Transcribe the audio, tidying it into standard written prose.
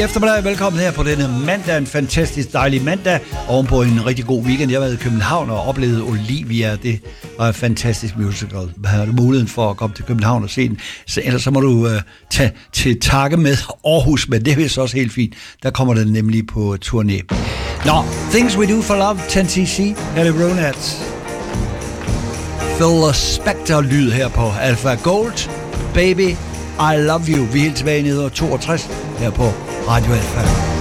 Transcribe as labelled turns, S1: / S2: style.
S1: Eftermiddag, velkommen her på denne mandag, en fantastisk dejlig mandag, ovenpå en rigtig god weekend. Jeg har været i København og oplevet Olivia, det var en fantastisk musical. Har du muligheden for at komme til København og se den, ellers så må du tage til takke med Aarhus, men det er vist også helt fint. Der kommer den nemlig på turné. Nå, Things We Do For Love, 10cc, her er det Ronettes. Phil Spector-lyd her på Alpha Gold, Baby, I Love You. Vi er helt tilbage i 1962 her på Radio Alpha.